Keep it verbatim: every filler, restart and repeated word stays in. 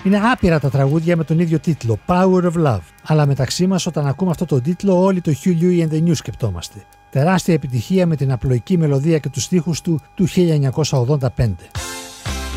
Είναι άπειρα τα τραγούδια με τον ίδιο τίτλο, Power of Love. Αλλά μεταξύ μας, όταν ακούμε αυτό το τίτλο, όλοι το Huey Lewis and the News σκεπτόμαστε. Τεράστια επιτυχία με την απλοϊκή μελωδία και τους στίχους του του χίλια εννιακόσια ογδόντα πέντε.